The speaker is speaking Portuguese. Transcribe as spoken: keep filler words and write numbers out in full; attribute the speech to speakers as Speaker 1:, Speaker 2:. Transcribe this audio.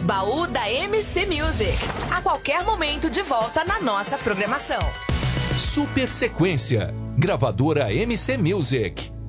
Speaker 1: Baú da M C Music. A qualquer momento de volta na nossa programação.
Speaker 2: Super Sequência. Gravadora M C Music.